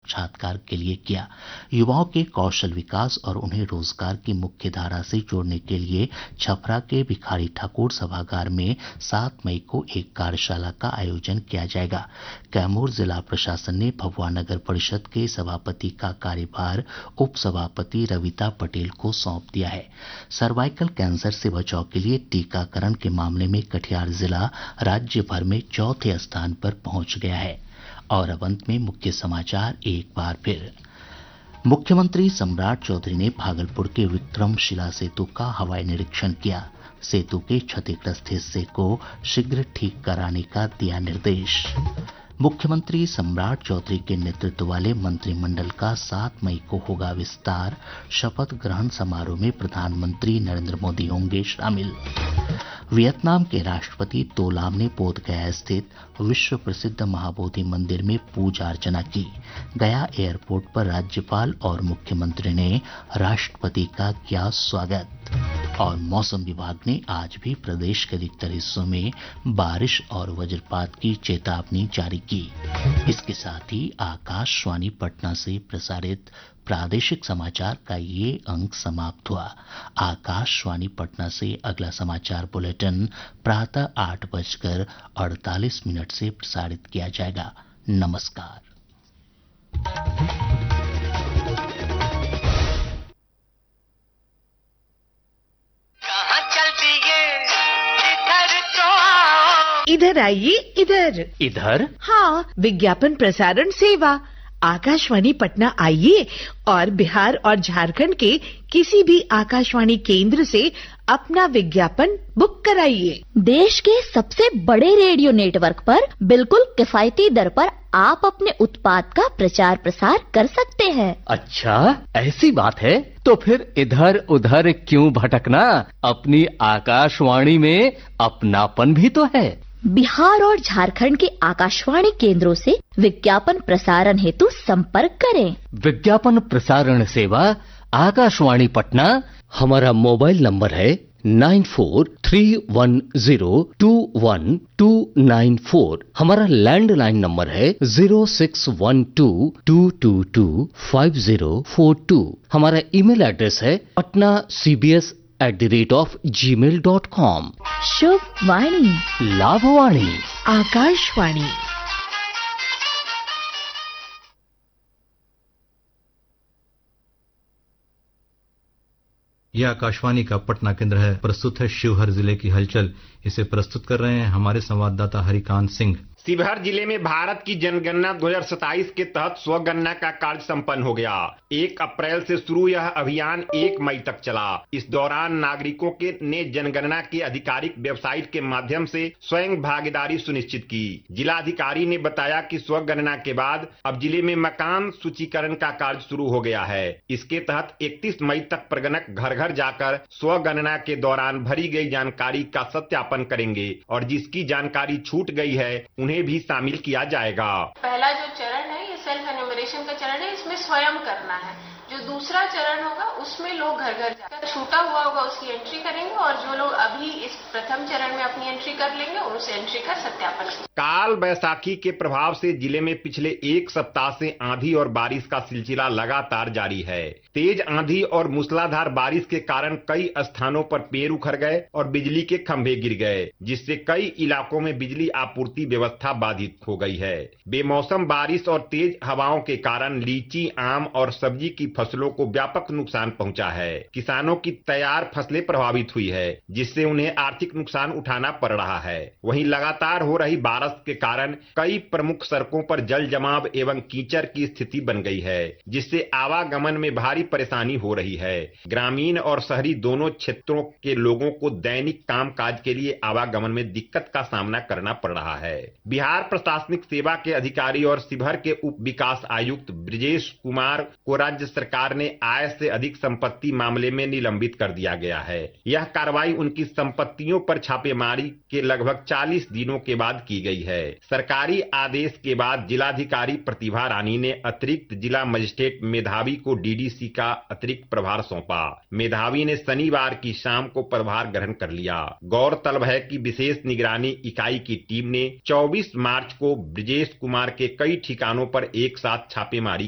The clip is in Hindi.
साक्षात्कार के लिए किया। युवाओं के कौशल विकास और उन्हें रोजगार की मुख्य धारा से जोड़ने के लिए छपरा के भिखारी ठाकुर सभागार में 7 मई को एक कार्यशाला का आयोजन किया जाएगा। कैमूर जिला प्रशासन ने भभुआ नगर परिषद के सभापति का कार्यभार उप सभापति रविता पटेल को सौंप दिया है। सर्वाइकल कैंसर से बचाव के लिए टीकाकरण के मामले में कटिहार जिला राज्य भर में चौथे स्थान पर पहुंच गया है। और अब अंत में मुख्य समाचार एक बार फिर। मुख्यमंत्री सम्राट चौधरी ने भागलपुर के विक्रमशिला सेतु का हवाई निरीक्षण किया। सेतु के क्षतिग्रस्त हिस्से को शीघ्र ठीक कराने का दिया निर्देश। मुख्यमंत्री सम्राट चौधरी के नेतृत्व वाले मंत्रिमंडल का 7 मई को होगा विस्तार। शपथ ग्रहण समारोह में प्रधानमंत्री नरेंद्र मोदी होंगे शामिल। वियतनाम के राष्ट्रपति तो लाम ने बोधगया स्थित विश्व प्रसिद्ध महाबोधि मंदिर में पूजा अर्चना की। गया एयरपोर्ट पर राज्यपाल और मुख्यमंत्री ने राष्ट्रपति का किया स्वागत। और मौसम विभाग ने आज भी प्रदेश के अधिकतर हिस्सों में बारिश और वज्रपात की चेतावनी जारी की। इसके साथ ही आकाशवाणी पटना से प्रसारित प्रादेशिक समाचार का ये अंक समाप्त हुआ। आकाशवाणी पटना से अगला समाचार बुलेटिन प्रातः 8:48 से प्रसारित किया जाएगा। नमस्कार। इधर आइए, इधर। इधर? हाँ, विज्ञापन प्रसारण सेवा आकाशवाणी पटना आइए और बिहार और झारखंड के किसी भी आकाशवाणी केंद्र से अपना विज्ञापन बुक कराइए। देश के सबसे बड़े रेडियो नेटवर्क पर बिल्कुल किफायती दर पर आप अपने उत्पाद का प्रचार प्रसार कर सकते हैं। अच्छा, ऐसी बात है तो फिर इधर उधर क्यों भटकना, अपनी आकाशवाणी में अपनापन भी तो है। बिहार और झारखंड के आकाशवाणी केंद्रों से विज्ञापन प्रसारण हेतु संपर्क करें। विज्ञापन प्रसारण सेवा आकाशवाणी पटना। हमारा मोबाइल नंबर है 9431021294। हमारा लैंडलाइन नंबर है 0612225042। हमारा ईमेल एड्रेस है patnacbs@gmail.com। शुभ वाणी, लाभवाणी, आकाशवाणी। यह आकाशवाणी का पटना केंद्र है। प्रस्तुत है शिवहर जिले की हलचल। इसे प्रस्तुत कर रहे हैं हमारे संवाददाता हरिकांत सिंह। शिवहर जिले में भारत की जनगणना 2027 के तहत स्वगणना का कार्य संपन्न हो गया। 1 अप्रैल से शुरू यह अभियान 1 मई तक चला। इस दौरान नागरिकों के ने जनगणना के आधिकारिक वेबसाइट के माध्यम से स्वयं भागीदारी सुनिश्चित की। जिलाधिकारी ने बताया कि स्वगणना के बाद अब जिले में मकान सूचीकरण का कार्य शुरू हो गया है। इसके तहत 31 मई तक प्रगणक घर घर जाकर स्वगणना के दौरान भरी गई जानकारी का सत्यापन करेंगे और जिसकी जानकारी छूट गई है उन्हें भी शामिल किया जाएगा। पहला जो चरण है ये सेल्फ एन्यूमरेशन का चरण है, इसमें स्वयं करना है। जो दूसरा चरण होगा उसमें लोग घर घर जाकर छूटा हुआ होगा उसकी एंट्री करेंगे और जो लोग अभी इस प्रथम चरण में अपनी एंट्री कर लेंगे उस एंट्री का सत्यापन करेंगे। काल बैसाखी के प्रभाव से जिले में पिछले 1 सप्ताह से आंधी और बारिश का सिलसिला लगातार जारी है। तेज आंधी और मूसलाधार बारिश के कारण कई स्थानों पर पेड़ उखड़ गए और बिजली के खंभे गिर गए, जिससे कई इलाकों में बिजली आपूर्ति व्यवस्था बाधित हो गई है। बेमौसम बारिश और तेज हवाओं के कारण लीची, आम और सब्जी की फसलों को व्यापक नुकसान पहुंचा है। किसानों की तैयार फसलें प्रभावित हुई है, जिससे उन्हें आर्थिक नुकसान उठाना पड़ रहा है। वहीं लगातार हो रही बारिश के कारण कई प्रमुख सड़कों पर जल जमाव एवं कीचड़ की स्थिति बन गई है, जिससे आवागमन में भारी परेशानी हो रही है। ग्रामीण और शहरी दोनों क्षेत्रों के लोगों को दैनिक कामकाज के लिए आवागमन में दिक्कत का सामना करना पड़ रहा है। बिहार प्रशासनिक सेवा के अधिकारी और शिवहर के उप विकास आयुक्त ब्रिजेश कुमार को राज्य सरकार ने आय से अधिक संपत्ति मामले में निलंबित कर दिया गया है। यह कार्रवाई उनकी संपत्तियों पर छापेमारी के लगभग 40 दिनों के बाद की गई है। सरकारी आदेश के बाद जिलाधिकारी प्रतिभा रानी ने अतिरिक्त जिला मजिस्ट्रेट मेधावी को डीडीसी का अतिरिक्त प्रभार सौंपा। मेधावी ने शनिवार की शाम को प्रभार ग्रहण कर लिया। गौरतलब है कि विशेष निगरानी इकाई की टीम ने 24 मार्च को ब्रिजेश कुमार के कई ठिकानों पर एक साथ छापेमारी